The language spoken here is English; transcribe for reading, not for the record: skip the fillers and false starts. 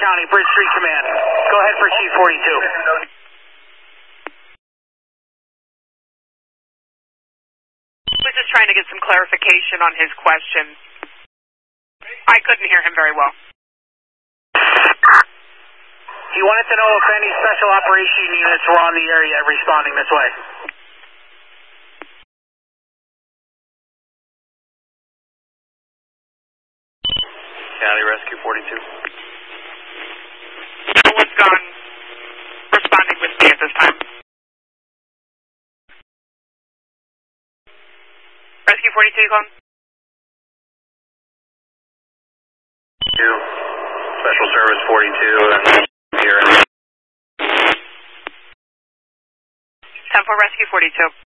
County, Bridge Street Command. Go ahead for Chief 42. Was just trying to get some clarification on his question. I couldn't hear him very well. He wanted to know if any special operation units were on the area responding this way. County Rescue 42. No one's gone responding with me at this time. Rescue 42, you calling? Special Service 42, here. 10-4 Rescue 42.